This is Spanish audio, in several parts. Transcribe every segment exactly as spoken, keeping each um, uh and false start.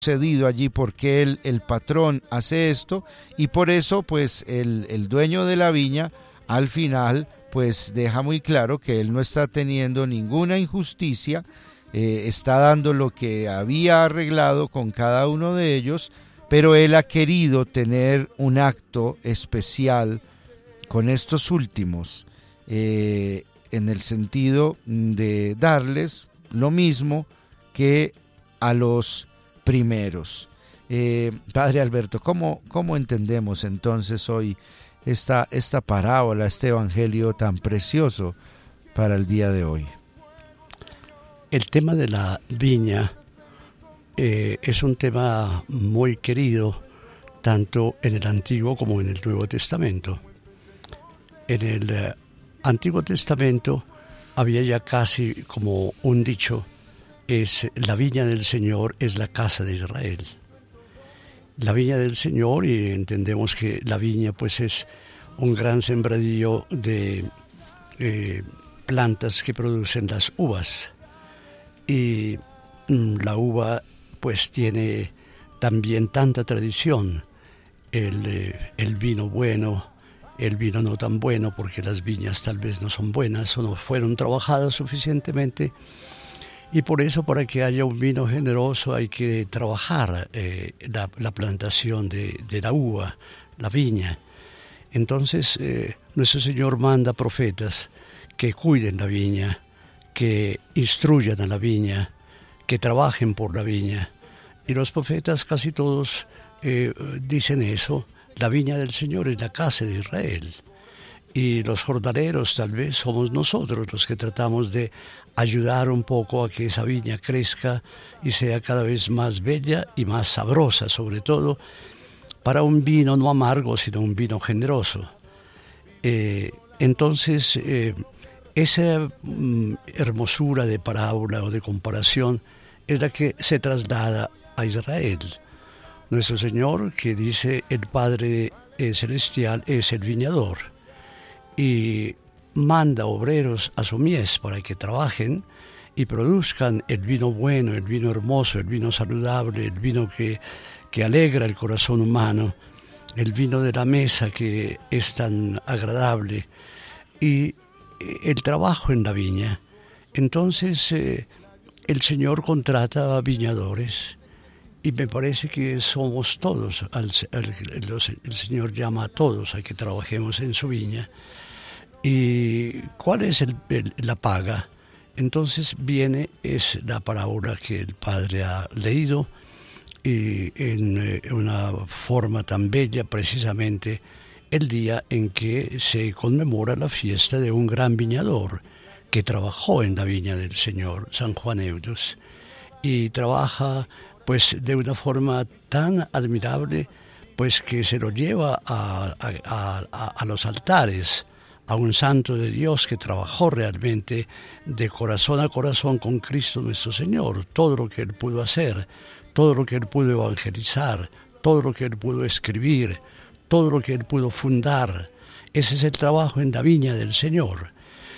sucedido allí, por qué el, el patrón hace esto, y por eso pues el, el dueño de la viña al final pues deja muy claro que él no está teniendo ninguna injusticia, eh, está dando lo que había arreglado con cada uno de ellos, pero él ha querido tener un acto especial con estos últimos, eh, en el sentido de darles lo mismo que a los primeros. Eh, Padre Alberto, ¿cómo, ¿cómo entendemos entonces hoy esta, esta parábola, este evangelio tan precioso para el día de hoy? El tema de la viña eh, es un tema muy querido tanto en el Antiguo como en el Nuevo Testamento. En el eh, Antiguo Testamento había ya casi como un dicho: es la viña del Señor es la casa de Israel. La viña del Señor, y entendemos que la viña pues es un gran sembradío de eh, plantas que producen las uvas, y mm, la uva pues tiene también tanta tradición, el, eh, el vino bueno, el vino no tan bueno, porque las viñas tal vez no son buenas o no fueron trabajadas suficientemente. Y por eso, para que haya un vino generoso, hay que trabajar eh, la, la plantación de, de la uva, la viña. Entonces, eh, nuestro Señor manda profetas que cuiden la viña, que instruyan a la viña, que trabajen por la viña. Y los profetas casi todos eh, dicen eso: la viña del Señor es la casa de Israel. Y los jornaleros tal vez somos nosotros los que tratamos de ayudar un poco a que esa viña crezca y sea cada vez más bella y más sabrosa, sobre todo para un vino no amargo, sino un vino generoso. Eh, entonces, eh, esa mm, hermosura de parábola o de comparación es la que se traslada a Israel. Nuestro Señor, que dice el Padre eh, Celestial, es el viñador, y manda obreros a su mies para que trabajen y produzcan el vino bueno, el vino hermoso, el vino saludable, el vino que, que alegra el corazón humano, el vino de la mesa que es tan agradable, y el trabajo en la viña. Entonces eh, el Señor contrata a viñadores, y me parece que somos todos, al, al, los, el Señor llama a todos a que trabajemos en su viña. ¿Y cuál es el, el, la paga? Entonces viene, es la parábola que el Padre ha leído, y en eh, una forma tan bella, precisamente el día en que se conmemora la fiesta de un gran viñador que trabajó en la viña del Señor, San Juan Eudes, y trabaja pues de una forma tan admirable, pues que se lo lleva a, a, a, a los altares, a un santo de Dios que trabajó realmente de corazón a corazón con Cristo nuestro Señor, todo lo que Él pudo hacer, todo lo que Él pudo evangelizar, todo lo que Él pudo escribir, todo lo que Él pudo fundar. Ese es el trabajo en la viña del Señor.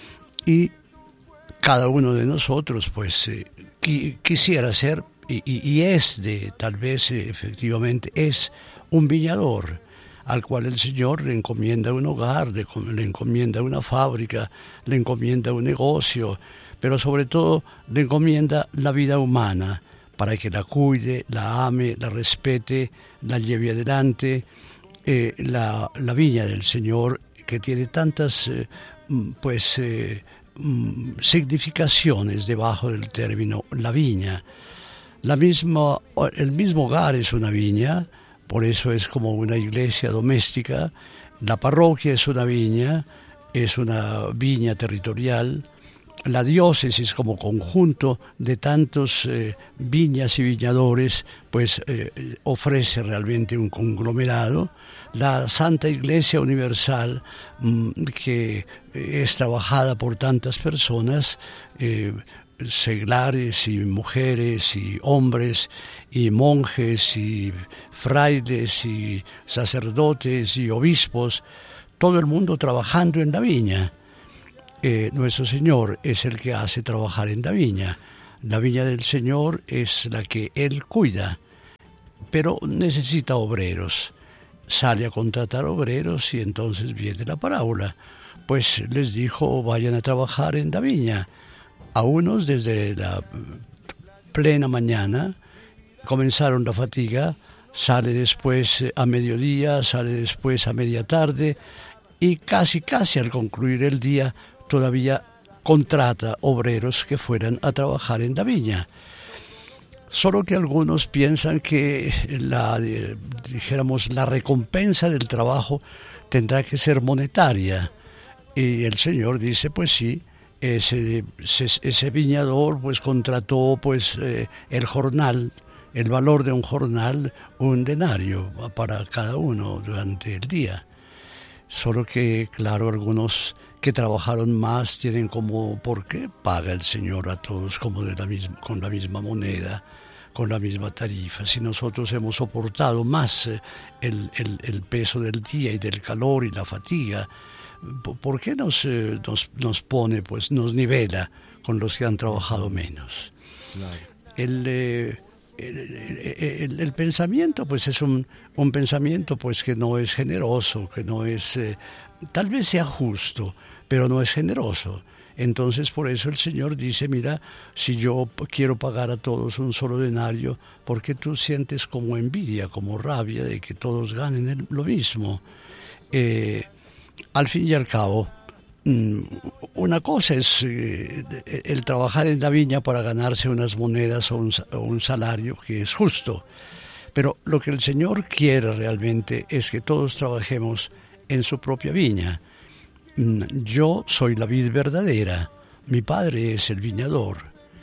Y cada uno de nosotros pues eh, qui- quisiera ser, y, y, y es de, tal vez eh, efectivamente es un viñador, al cual el Señor le encomienda un hogar, le, le encomienda una fábrica, le encomienda un negocio, pero sobre todo le encomienda la vida humana, para que la cuide, la ame, la respete, la lleve adelante. Eh, la, la viña del Señor, que tiene tantas eh, pues, eh, significaciones debajo del término la viña. La misma, el mismo hogar es una viña, por eso es como una iglesia doméstica. La parroquia es una viña, es una viña territorial. La diócesis como conjunto de tantos eh, viñas y viñadores, pues eh, ofrece realmente un conglomerado. La Santa Iglesia Universal, mmm, que es trabajada por tantas personas, eh, seglares y mujeres y hombres y monjes y frailes y sacerdotes y obispos, todo el mundo trabajando en la viña. Eh, nuestro Señor es el que hace trabajar en la viña. La viña del Señor es la que Él cuida, pero necesita obreros. Sale a contratar obreros y entonces viene la parábola. Pues les dijo, vayan a trabajar en la viña. A unos desde la plena mañana comenzaron la fatiga, sale después a mediodía, sale después a media tarde y casi casi al concluir el día todavía contrata obreros que fueran a trabajar en la viña. Solo que algunos piensan que la, dijéramos, la recompensa del trabajo tendrá que ser monetaria. Y el Señor dice, pues sí, ese, ese, ese viñador pues contrató pues eh, el jornal, el valor de un jornal, un denario para cada uno durante el día. Solo que, claro, algunos que trabajaron más tienen como, ¿por qué paga el Señor a todos como de la misma, con la misma moneda, con la misma tarifa? Si nosotros hemos soportado más eh, el, el, el peso del día y del calor y la fatiga, ¿por qué nos, eh, nos, nos pone, pues nos nivela con los que han trabajado menos? Claro. El... Eh, El, el, el pensamiento pues es un, un pensamiento pues que no es generoso, que no es, eh, tal vez sea justo, pero no es generoso. Entonces por eso el Señor dice, mira, si yo quiero pagar a todos un solo denario, ¿por qué tú sientes como envidia, como rabia de que todos ganen el, lo mismo? Eh, al fin y al cabo, una cosa es eh, el trabajar en la viña para ganarse unas monedas o un, o un salario que es justo, pero lo que el Señor quiere realmente es que todos trabajemos en su propia viña. Yo soy la vid verdadera, mi Padre es el viñador.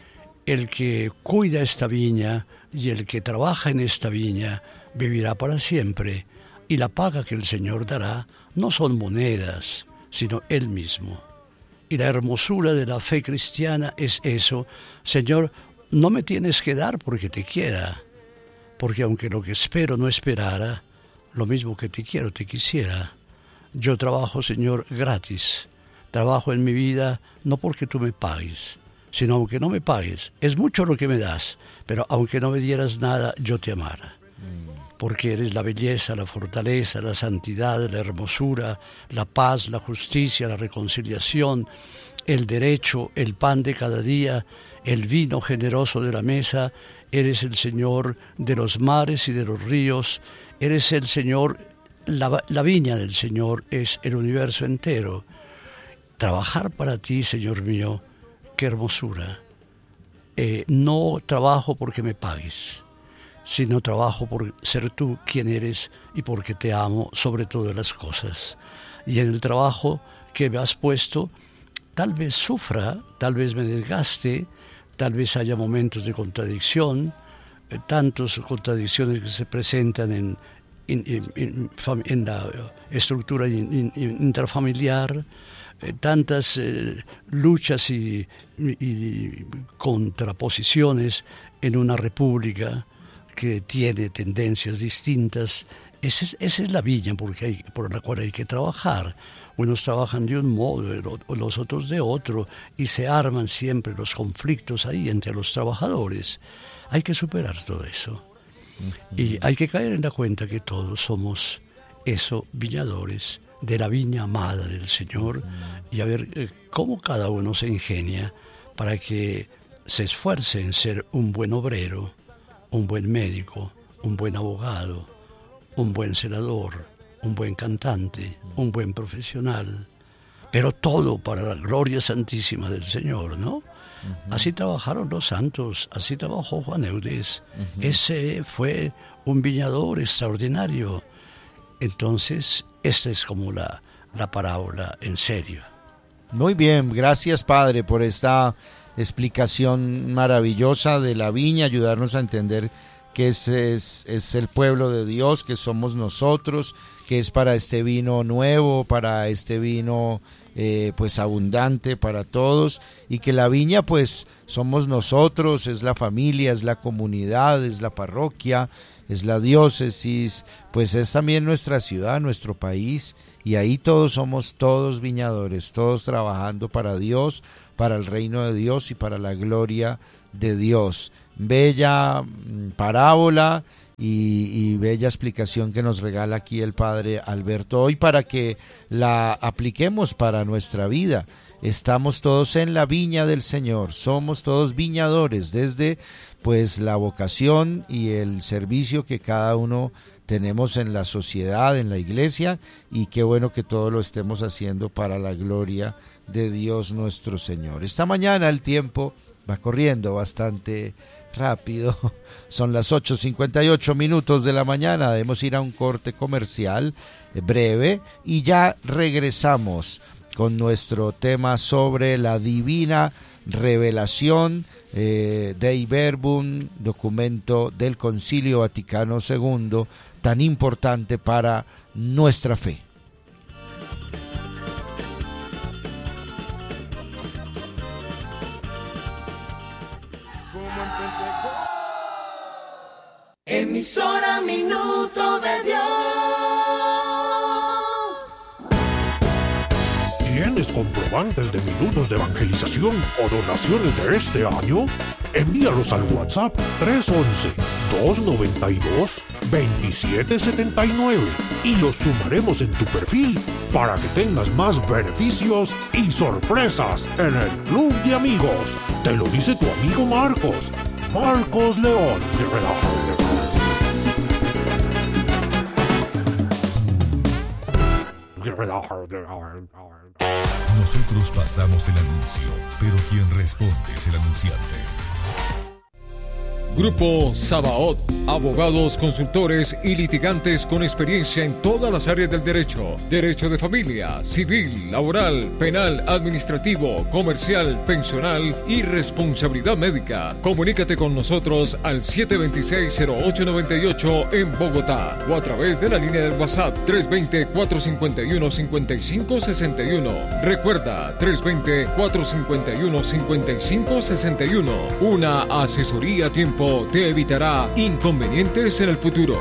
El que cuida esta viña y el que trabaja en esta viña vivirá para siempre, y la paga que el Señor dará no son monedas, sino Él mismo. Y la hermosura de la fe cristiana es eso. Señor, no me tienes que dar porque te quiera, porque aunque lo que espero no esperara, lo mismo que te quiero te quisiera. Yo trabajo, Señor, gratis. Trabajo en mi vida no porque tú me pagues, sino aunque no me pagues. Es mucho lo que me das, pero aunque no me dieras nada, yo te amara. Porque eres la belleza, la fortaleza, la santidad, la hermosura, la paz, la justicia, la reconciliación, el derecho, el pan de cada día, el vino generoso de la mesa. Eres el Señor de los mares y de los ríos, eres el Señor, la, la viña del Señor es el universo entero. Trabajar para ti, Señor mío, qué hermosura. Eh, no trabajo porque me pagues, sino trabajo por ser tú quien eres y porque te amo sobre todas las cosas. Y en el trabajo que me has puesto, tal vez sufra, tal vez me desgaste, tal vez haya momentos de contradicción, eh, tantas contradicciones que se presentan en, en, en, en, en la estructura in, in, intrafamiliar, eh, tantas eh, luchas y, y, y contraposiciones en una república que tiene tendencias distintas. Esa es, esa es la viña porque hay, por la cual hay que trabajar. Unos trabajan de un modo, los otros de otro, y se arman siempre los conflictos ahí entre los trabajadores. Hay que superar todo eso. Uh-huh. Y hay que caer en la cuenta que todos somos eso, viñadores de la viña amada del Señor, uh-huh. y a ver eh, cómo cada uno se ingenia para que se esfuerce en ser un buen obrero, un buen médico, un buen abogado, un buen senador, un buen cantante, un buen profesional, pero todo para la gloria santísima del Señor, ¿no? Uh-huh. Así trabajaron los santos, así trabajó Juan Eudes. Uh-huh. Ese fue un viñador extraordinario. Entonces, esta es como la, la parábola en serio. Muy bien, gracias Padre por esta explicación maravillosa de la viña, ayudarnos a entender que es, es, es el pueblo de Dios, que somos nosotros, que es para este vino nuevo, para este vino eh, pues abundante para todos, y que la viña pues somos nosotros, es la familia, es la comunidad, es la parroquia, es la diócesis, pues es también nuestra ciudad, nuestro país, y ahí todos somos todos viñadores, todos trabajando para Dios, para el reino de Dios y para la gloria de Dios. Bella parábola y, y bella explicación que nos regala aquí el Padre Alberto hoy para que la apliquemos para nuestra vida. Estamos todos en la viña del Señor, somos todos viñadores desde pues la vocación y el servicio que cada uno tenemos en la sociedad, en la iglesia, y qué bueno que todo lo estemos haciendo para la gloria de Dios nuestro Señor. Esta mañana el tiempo va corriendo bastante rápido, son las ocho cincuenta y ocho minutos de la mañana, debemos ir a un corte comercial breve y ya regresamos con nuestro tema sobre la divina revelación, eh, Dei Verbum, documento del Concilio Vaticano segundo, tan importante para nuestra fe. Emisora Minuto de Dios. ¿Tienes comprobantes de minutos de evangelización o donaciones de este año? Envíalos al WhatsApp tres once, dos noventa y dos, veintisiete setenta y nueve y los sumaremos en tu perfil para que tengas más beneficios y sorpresas en el Club de Amigos. Te lo dice tu amigo Marcos. Marcos León. Nosotros pasamos el anuncio, pero quien responde es el anunciante. Grupo Sabaoth, abogados, consultores y litigantes con experiencia en todas las áreas del derecho. Derecho de familia, civil, laboral, penal, administrativo, comercial, pensional y responsabilidad médica. Comunícate con nosotros al siete dos seis, cero ocho nueve ocho en Bogotá o a través de la línea del WhatsApp tres dos cero, cuatro cinco uno, cinco cinco seis uno. Recuerda, tres dos cero, cuatro cinco uno, cinco cinco seis uno. Una asesoría a tiempo te evitará inconvenientes en el futuro.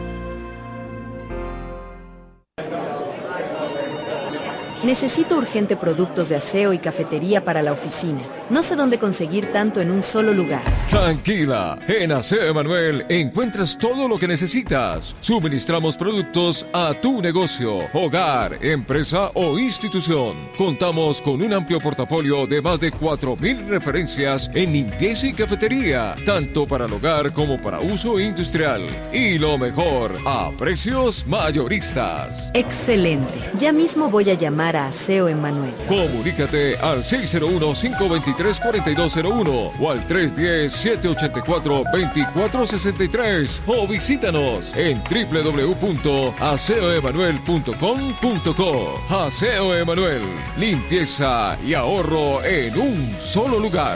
Necesito urgente productos de aseo y cafetería para la oficina. No sé dónde conseguir tanto en un solo lugar. Tranquila, en Aseo Emanuel encuentras todo lo que necesitas. Suministramos productos a tu negocio, hogar, empresa o institución. Contamos con un amplio portafolio de más de cuatro mil referencias en limpieza y cafetería, tanto para el hogar como para uso industrial. Y lo mejor, a precios mayoristas. Excelente. Ya mismo voy a llamar a Aseo Emanuel. Comunícate al seis cero uno, cinco dos tres, cuatro dos cero uno o al tres uno cero, siete ocho cuatro, dos cuatro seis tres o visítanos en doble u doble u doble u punto aseo emanuel punto com punto co. Aseo Emanuel, limpieza y ahorro en un solo lugar.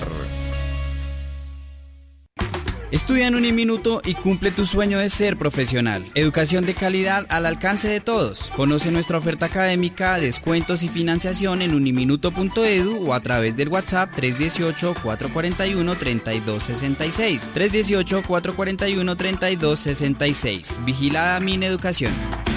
Estudia en Uniminuto y cumple tu sueño de ser profesional. Educación de calidad al alcance de todos. Conoce nuestra oferta académica, descuentos y financiación en uniminuto punto edu o a través del WhatsApp tres uno ocho, cuatro cuatro uno, tres dos seis seis. tres uno ocho, cuatro cuatro uno, tres dos seis seis. Vigilada Mineducación.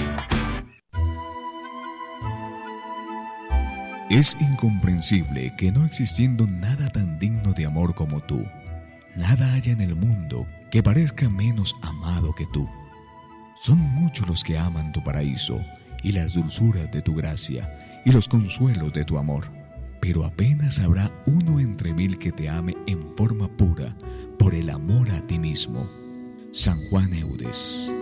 Es incomprensible que no existiendo nada tan digno de amor como tú, nada haya en el mundo que parezca menos amado que tú. Son muchos los que aman tu paraíso y las dulzuras de tu gracia y los consuelos de tu amor, pero apenas habrá uno entre mil que te ame en forma pura por el amor a ti mismo. San Juan Eudes.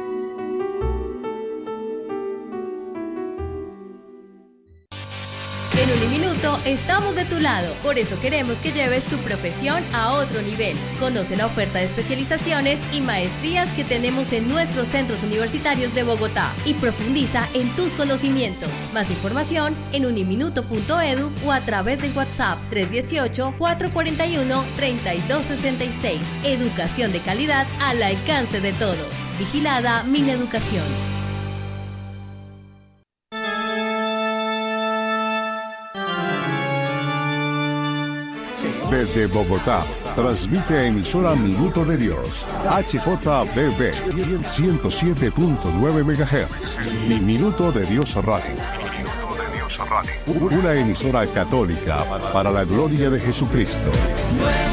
En Uniminuto estamos de tu lado, por eso queremos que lleves tu profesión a otro nivel. Conoce la oferta de especializaciones y maestrías que tenemos en nuestros centros universitarios de Bogotá y profundiza en tus conocimientos. Más información en uniminuto punto edu o a través del WhatsApp tres uno ocho, cuatro cuatro uno, tres dos seis seis. Educación de calidad al alcance de todos. Vigilada Mineducación. Desde Bogotá, transmite emisora Minuto de Dios, H J B B ciento siete punto nueve megahertz, Mi Minuto de Dios Radio. Una emisora católica para la gloria de Jesucristo.